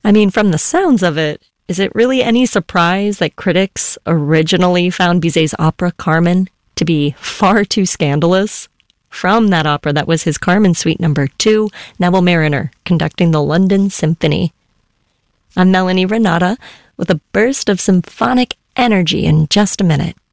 I mean, from the sounds of it, is it really any surprise that critics originally found Bizet's opera Carmen to be far too scandalous? From that opera, that was his Carmen Suite No. 2, Neville Marriner conducting the London Symphony. I'm Melanie Renata with a burst of symphonic energy in just a minute.